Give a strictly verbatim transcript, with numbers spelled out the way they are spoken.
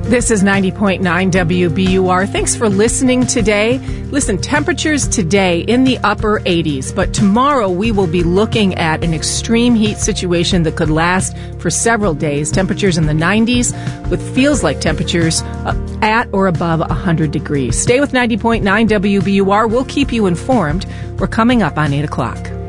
This is ninety point nine W B U R. Thanks for listening today. Listen, temperatures today in the upper eighties, but tomorrow we will be looking at an extreme heat situation that could last for several days. Temperatures in the nineties with feels like temperatures at or above one hundred degrees. Stay with ninety point nine W B U R. We'll keep you informed. We're coming up on eight o'clock.